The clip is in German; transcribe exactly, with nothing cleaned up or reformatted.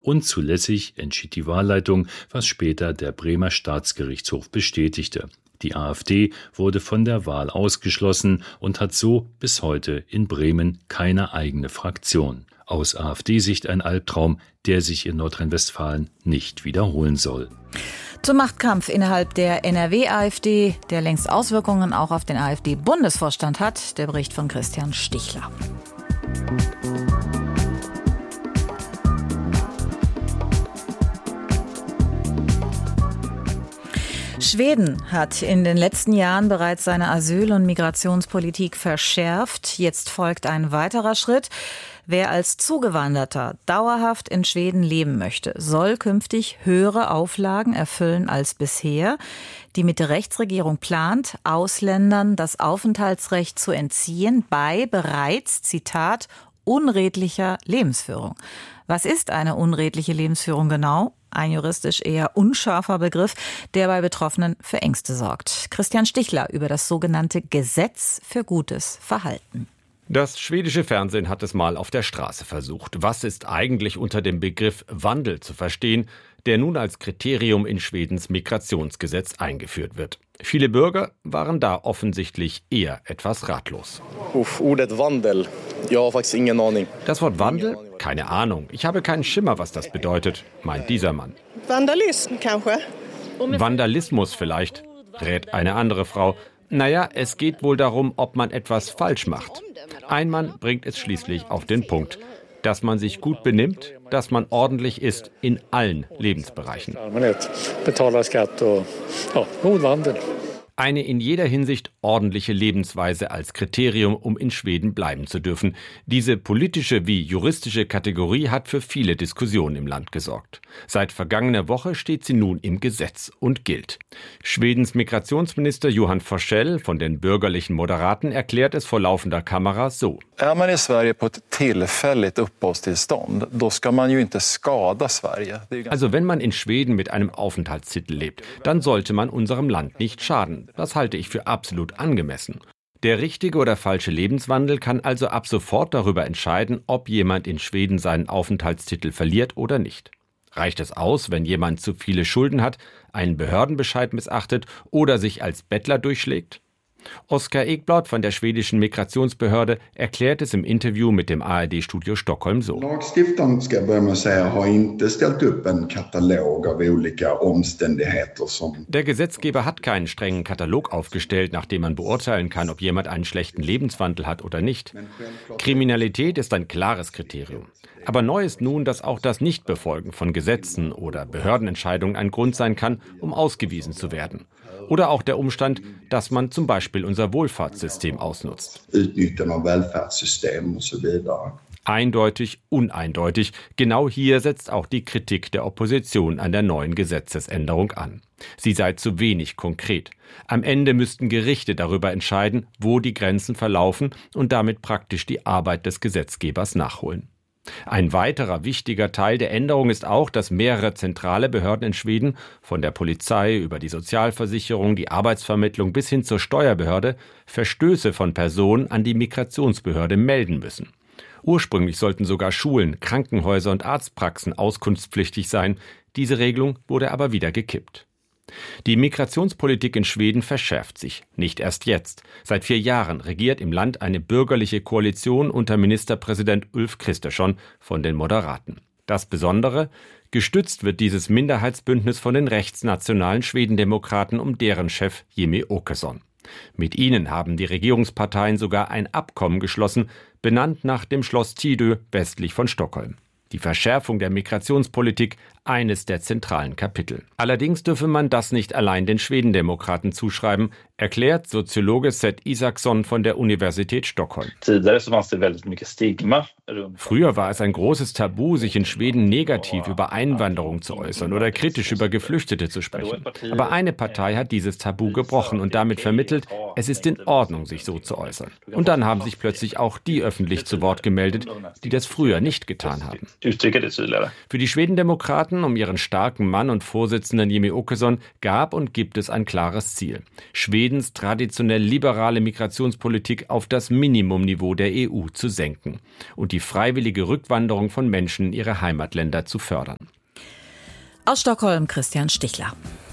Unzulässig entschied die Wahlleitung, was später der Bremer Staatsgerichtshof bestätigte. Die AfD wurde von der Wahl ausgeschlossen und hat so bis heute in Bremen keine eigene Fraktion. Aus AfD-Sicht ein Albtraum, der sich in Nordrhein-Westfalen nicht wiederholen soll. Zum Machtkampf innerhalb der N R W-AfD, der längst Auswirkungen auch auf den AfD-Bundesvorstand hat, der Bericht von Christian Stichler. Schweden hat in den letzten Jahren bereits seine Asyl- und Migrationspolitik verschärft. Jetzt folgt ein weiterer Schritt. Wer als Zugewanderter dauerhaft in Schweden leben möchte, soll künftig höhere Auflagen erfüllen als bisher. Die Mitte-Rechts-Regierung plant, Ausländern das Aufenthaltsrecht zu entziehen bei bereits, Zitat, unredlicher Lebensführung. Was ist eine unredliche Lebensführung genau? Ein juristisch eher unscharfer Begriff, der bei Betroffenen für Ängste sorgt. Christian Stichler über das sogenannte Gesetz für gutes Verhalten. Das schwedische Fernsehen hat es mal auf der Straße versucht. Was ist eigentlich unter dem Begriff Wandel zu verstehen, der nun als Kriterium in Schwedens Migrationsgesetz eingeführt wird? Viele Bürger waren da offensichtlich eher etwas ratlos. Uff, Ordet Wandel. Ja, faktiskt ingen Ahnung. Das Wort Wandel? Keine Ahnung. Ich habe keinen Schimmer, was das bedeutet, meint dieser Mann. Vandalism, kanske? Vandalismus vielleicht, rät eine andere Frau. Naja, es geht wohl darum, ob man etwas falsch macht. Ein Mann bringt es schließlich auf den Punkt. Dass man sich gut benimmt, dass man ordentlich ist in allen Lebensbereichen. Eine in jeder Hinsicht ordentliche Lebensweise als Kriterium, um in Schweden bleiben zu dürfen. Diese politische wie juristische Kategorie hat für viele Diskussionen im Land gesorgt. Seit vergangener Woche steht sie nun im Gesetz und gilt. Schwedens Migrationsminister Johan Forssell von den bürgerlichen Moderaten erklärt es vor laufender Kamera so. Är man i Sverige på ett tillfälligt uppehållstillstånd, då ska man ju inte skada Sverige. Also wenn man in Schweden mit einem Aufenthaltstitel lebt, dann sollte man unserem Land nicht schaden. Das halte ich für absolut angemessen. Der richtige oder falsche Lebenswandel kann also ab sofort darüber entscheiden, ob jemand in Schweden seinen Aufenthaltstitel verliert oder nicht. Reicht es aus, wenn jemand zu viele Schulden hat, einen Behördenbescheid missachtet oder sich als Bettler durchschlägt? Oskar Ekblad von der schwedischen Migrationsbehörde erklärt es im Interview mit dem A R D-Studio Stockholm so. Lagstiftaren, ska jag börja med att säga, har inte ställt upp en katalog av olika omständigheter som... Der Gesetzgeber hat keinen strengen Katalog aufgestellt, nach dem man beurteilen kann, ob jemand einen schlechten Lebenswandel hat oder nicht. Kriminalität ist ein klares Kriterium. Aber neu ist nun, dass auch das Nichtbefolgen von Gesetzen oder Behördenentscheidungen ein Grund sein kann, um ausgewiesen zu werden. Oder auch der Umstand, dass man zum Beispiel unser Wohlfahrtssystem ausnutzt. Eindeutig, uneindeutig. Genau hier setzt auch die Kritik der Opposition an der neuen Gesetzesänderung an. Sie sei zu wenig konkret. Am Ende müssten Gerichte darüber entscheiden, wo die Grenzen verlaufen und damit praktisch die Arbeit des Gesetzgebers nachholen. Ein weiterer wichtiger Teil der Änderung ist auch, dass mehrere zentrale Behörden in Schweden, von der Polizei über die Sozialversicherung, die Arbeitsvermittlung bis hin zur Steuerbehörde, Verstöße von Personen an die Migrationsbehörde melden müssen. Ursprünglich sollten sogar Schulen, Krankenhäuser und Arztpraxen auskunftspflichtig sein. Diese Regelung wurde aber wieder gekippt. Die Migrationspolitik in Schweden verschärft sich, nicht erst jetzt. Seit vier Jahren regiert im Land eine bürgerliche Koalition unter Ministerpräsident Ulf Kristersson von den Moderaten. Das Besondere: Gestützt wird dieses Minderheitsbündnis von den rechtsnationalen Schwedendemokraten um deren Chef Jimmie Åkesson. Mit ihnen haben die Regierungsparteien sogar ein Abkommen geschlossen, benannt nach dem Schloss Tidö westlich von Stockholm. Die Verschärfung der Migrationspolitik eines der zentralen Kapitel. Allerdings dürfe man das nicht allein den Schwedendemokraten zuschreiben, erklärt Soziologe Seth Isaksson von der Universität Stockholm. Früher war es ein großes Tabu, sich in Schweden negativ über Einwanderung zu äußern oder kritisch über Geflüchtete zu sprechen. Aber eine Partei hat dieses Tabu gebrochen und damit vermittelt, es ist in Ordnung, sich so zu äußern. Und dann haben sich plötzlich auch die öffentlich zu Wort gemeldet, die das früher nicht getan haben. Für die Schwedendemokraten um ihren starken Mann und Vorsitzenden Jimmie Åkesson gab und gibt es ein klares Ziel. Schweden Schwedens traditionell liberale Migrationspolitik auf das Minimumniveau der E U zu senken und die freiwillige Rückwanderung von Menschen in ihre Heimatländer zu fördern. Aus Stockholm Christian Stichler.